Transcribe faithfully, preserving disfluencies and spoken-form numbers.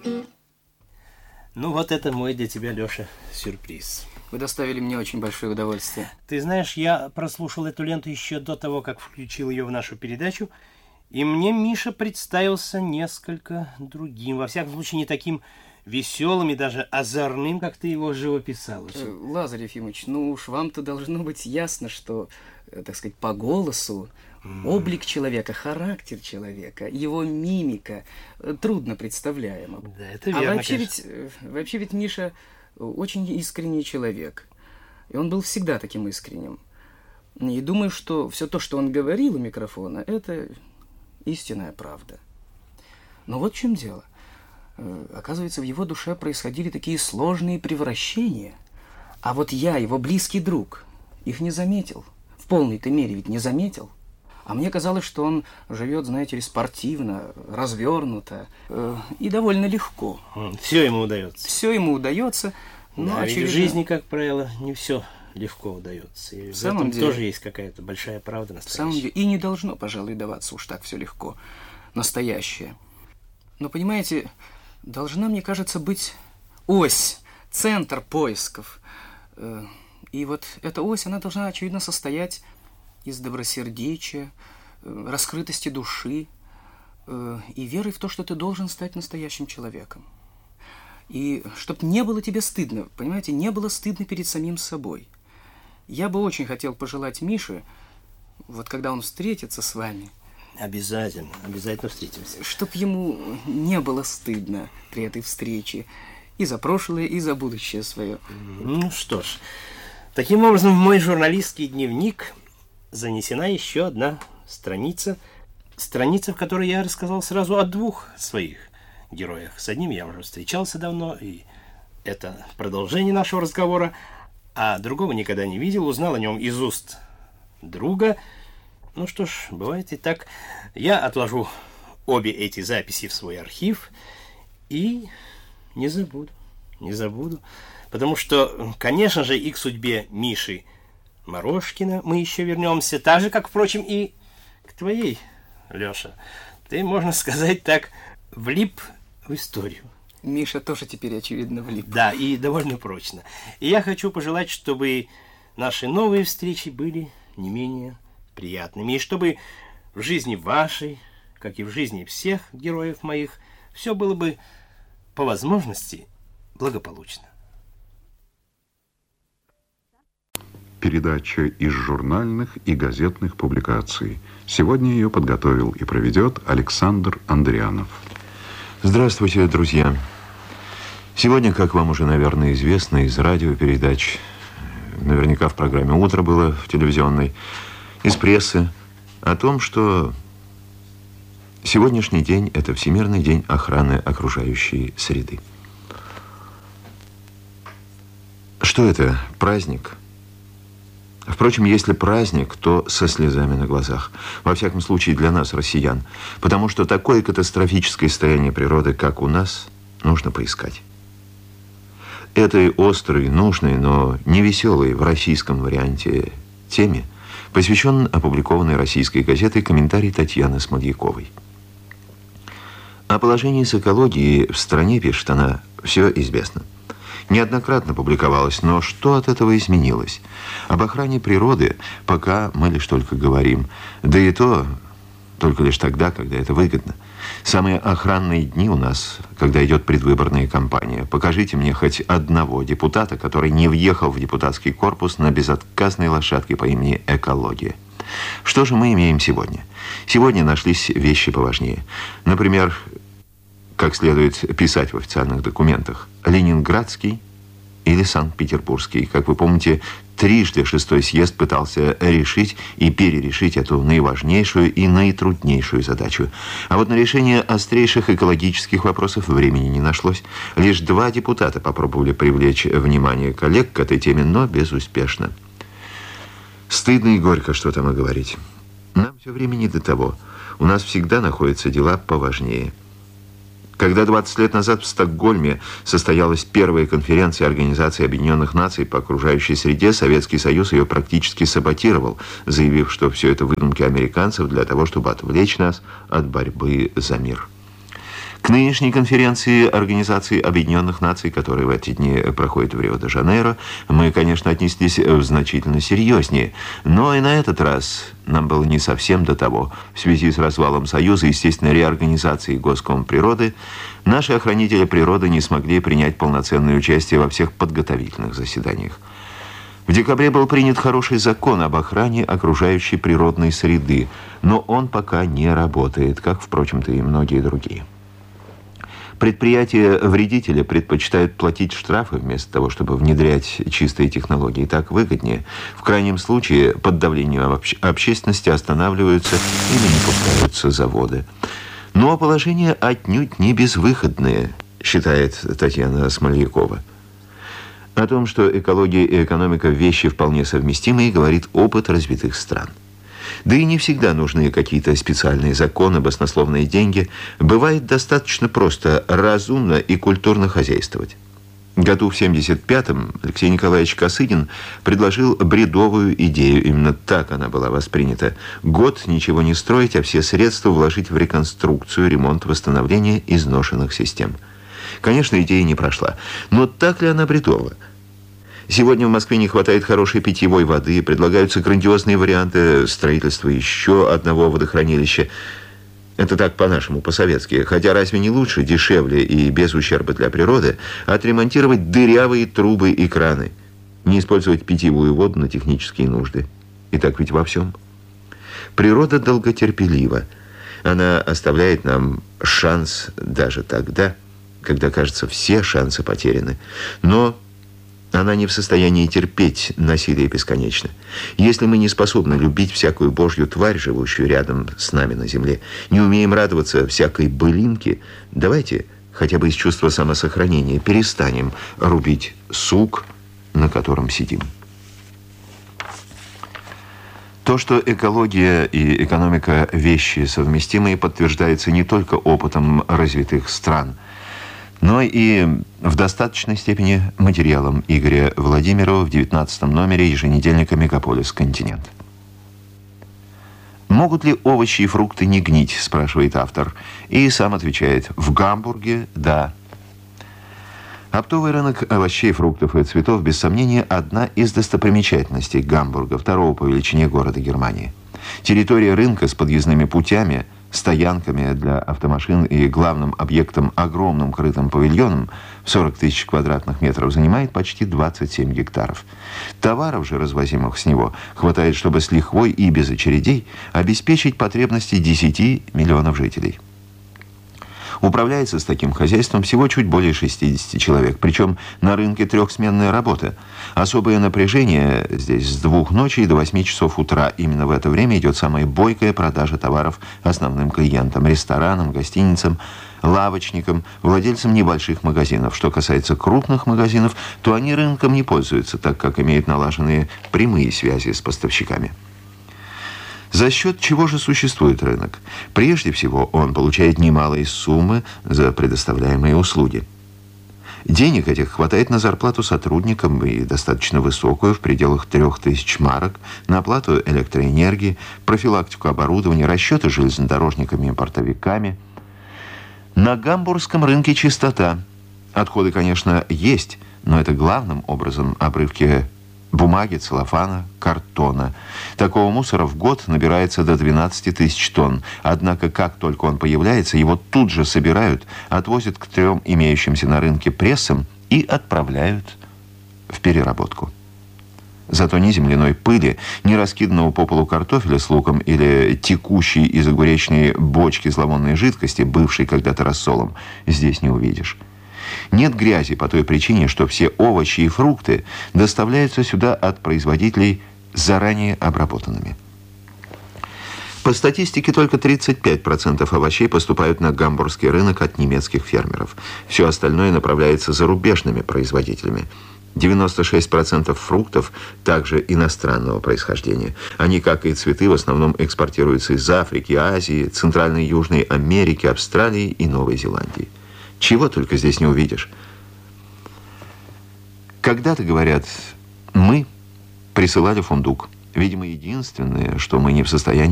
Ну вот это мой для тебя, Леша, сюрприз. Вы доставили мне очень большое удовольствие. Ты знаешь, я прослушал эту ленту еще до того, как включил ее в нашу передачу, и мне Миша представился несколько другим, во всяком случае не таким веселым и даже озорным, как ты его живописал. Лазарь Ефимович, ну уж вам-то должно быть ясно, что, так сказать, по голосу mm. облик человека, характер человека, его мимика трудно представляема. Да, это верно, а вообще конечно. ведь, вообще ведь Миша очень искренний человек. И он был всегда таким искренним. И думаю, что все то, что он говорил у микрофона, это истинная правда. Но вот в чем дело. Оказывается, в его душе происходили такие сложные превращения. А вот я, его близкий друг, их не заметил. В полной-то мере ведь не заметил. А мне казалось, что он живет, знаете ли, спортивно, развернуто э, и довольно легко. Все ему удается. Все ему удается. Но, да, очевидно... ведь в жизни, как правило, не все легко удается. И в, в этом деле... тоже есть какая-то большая правда настоящая. В самом деле, и не должно, пожалуй, даваться уж так все легко. Настоящее. Но, понимаете, должна, мне кажется, быть ось, центр поисков. И вот эта ось, она должна, очевидно, состоять из добросердечия, раскрытости души и веры в то, что ты должен стать настоящим человеком. И чтоб не было тебе стыдно, понимаете, не было стыдно перед самим собой. Я бы очень хотел пожелать Мише, вот когда он встретится с вами... Обязательно, обязательно встретимся. Чтоб ему не было стыдно при этой встрече и за прошлое, и за будущее свое. Ну что ж, таким образом в мой журналистский дневник занесена еще одна страница, страница, в которой я рассказал сразу о двух своих героях. С одним я уже встречался давно, и это продолжение нашего разговора, а другого никогда не видел, узнал о нем из уст друга. Ну что ж, бывает и так. Я отложу обе эти записи в свой архив и не забуду, не забуду. Потому что, конечно же, и к судьбе Миши Морошкина мы еще вернемся, так же, как, впрочем, и к твоей, Леша. Ты, можно сказать так, влип в историю. Миша тоже теперь, очевидно, влип. Да, и довольно прочно. И я хочу пожелать, чтобы наши новые встречи были не менее приятными, и чтобы в жизни вашей, как и в жизни всех героев моих, все было бы по возможности благополучно. Передача из журнальных и газетных публикаций. Сегодня ее подготовил и проведет Александр Андрианов. Здравствуйте, друзья. Сегодня, как вам уже, наверное, известно из радиопередач, наверняка в программе «Утро» было в телевизионной, из прессы, о том, что сегодняшний день – это Всемирный день охраны окружающей среды. Что это? Праздник? Впрочем, если праздник, то со слезами на глазах. Во всяком случае, для нас, россиян. Потому что такое катастрофическое состояние природы, как у нас, нужно поискать. Этой острой, нужной, но невеселой в российском варианте теме посвящен опубликованной российской газетой комментарий Татьяны Смольяковой. О положении с экологией в стране, пишет она, все известно. Неоднократно публиковалось, но что от этого изменилось? Об охране природы пока мы лишь только говорим, да и то только лишь тогда, когда это выгодно. Самые охранные дни у нас, когда идет предвыборная кампания. Покажите мне хоть одного депутата, который не въехал в депутатский корпус на безотказной лошадке по имени «Экология». Что же мы имеем сегодня? Сегодня нашлись вещи поважнее. Например, как следует писать в официальных документах, Ленинградский или Санкт-Петербургский. Как вы помните, трижды шестой съезд пытался решить и перерешить эту наиважнейшую и наитруднейшую задачу. А вот на решение острейших экологических вопросов времени не нашлось. Лишь два депутата попробовали привлечь внимание коллег к этой теме, но безуспешно. Стыдно и горько что там и говорить. Нам все время не до того. У нас всегда находятся дела поважнее. Когда двадцать лет назад в Стокгольме состоялась первая конференция Организации Объединенных Наций по окружающей среде, Советский Союз ее практически саботировал, заявив, что все это выдумки американцев для того, чтобы отвлечь нас от борьбы за мир. К нынешней конференции Организации Объединенных Наций, которая в эти дни проходит в Рио-де-Жанейро, мы, конечно, отнеслись значительно серьезнее. Но и на этот раз нам было не совсем до того. В связи с развалом Союза, естественно, реорганизацией Госкомприроды, наши охранители природы не смогли принять полноценное участие во всех подготовительных заседаниях. В декабре был принят хороший закон об охране окружающей природной среды, но он пока не работает, как, впрочем-то, и многие другие. Предприятия-вредители предпочитают платить штрафы вместо того, чтобы внедрять чистые технологии. Так выгоднее. В крайнем случае, под давлением обще- общественности останавливаются или не пускаются заводы. Но положение отнюдь не безвыходное, считает Татьяна Смольякова. О том, что экология и экономика – вещи вполне совместимые, говорит опыт развитых стран. Да и не всегда нужны какие-то специальные законы, баснословные деньги. Бывает достаточно просто разумно и культурно хозяйствовать. Году в семьдесят пятом Алексей Николаевич Косыгин предложил бредовую идею. Именно так она была воспринята. Год ничего не строить, а все средства вложить в реконструкцию, ремонт, восстановление изношенных систем. Конечно, идея не прошла. Но так ли она бредова? Сегодня в Москве не хватает хорошей питьевой воды, предлагаются грандиозные варианты строительства еще одного водохранилища. Это так по-нашему, по-советски. Хотя разве не лучше, дешевле и без ущерба для природы отремонтировать дырявые трубы и краны, не использовать питьевую воду на технические нужды? И так ведь во всем. Природа долготерпелива. Она оставляет нам шанс даже тогда, когда, кажется, все шансы потеряны. Но она не в состоянии терпеть насилие бесконечно. Если мы не способны любить всякую божью тварь, живущую рядом с нами на земле, не умеем радоваться всякой былинке, давайте хотя бы из чувства самосохранения перестанем рубить сук, на котором сидим. То, что экология и экономика – вещи совместимые, подтверждается не только опытом развитых стран, но и в достаточной степени материалом Игоря Владимирова в девятнадцатом номере еженедельника «Мегаполис Континент». «Могут ли овощи и фрукты не гнить?» – спрашивает автор. И сам отвечает: в Гамбурге – да. Оптовый рынок овощей, фруктов и цветов, без сомнения, одна из достопримечательностей Гамбурга, второго по величине города Германии. Территория рынка с подъездными путями, стоянками для автомашин и главным объектом огромным крытым павильоном в сорок тысяч квадратных метров занимает почти двадцать семь гектаров. Товаров же, развозимых с него, хватает, чтобы с лихвой и без очередей обеспечить потребности десяти миллионов жителей. Управляется с таким хозяйством всего чуть более шестидесяти человек. Причем на рынке трехсменная работа. Особое напряжение здесь с двух ночи до восьми часов утра. Именно в это время идет самая бойкая продажа товаров основным клиентам, ресторанам, гостиницам, лавочникам, владельцам небольших магазинов. Что касается крупных магазинов, то они рынком не пользуются, так как имеют налаженные прямые связи с поставщиками. За счет чего же существует рынок? Прежде всего, он получает немалые суммы за предоставляемые услуги. Денег этих хватает на зарплату сотрудникам и достаточно высокую, в пределах трех тысяч марок, на оплату электроэнергии, профилактику оборудования, расчеты железнодорожниками и портовиками. На гамбургском рынке чистота. Отходы, конечно, есть, но это главным образом обрывки бумаги, целлофана, картона. Такого мусора в год набирается до двенадцати тысяч тонн. Однако, как только он появляется, его тут же собирают, отвозят к трем имеющимся на рынке прессам и отправляют в переработку. Зато ни земляной пыли, ни раскиданного по полу картофеля с луком или текущей из огуречной бочки зловонной жидкости, бывшей когда-то рассолом, здесь не увидишь. Нет грязи по той причине, что все овощи и фрукты доставляются сюда от производителей заранее обработанными. По статистике, только тридцать пять процентов овощей поступают на гамбургский рынок от немецких фермеров. Все остальное направляется зарубежными производителями. девяносто шесть процентов фруктов также иностранного происхождения. Они, как и цветы, в основном экспортируются из Африки, Азии, Центральной и Южной Америки, Австралии и Новой Зеландии. Чего только здесь не увидишь. Когда-то, говорят, мы присылали фундук. Видимо, единственное, что мы не в состоянии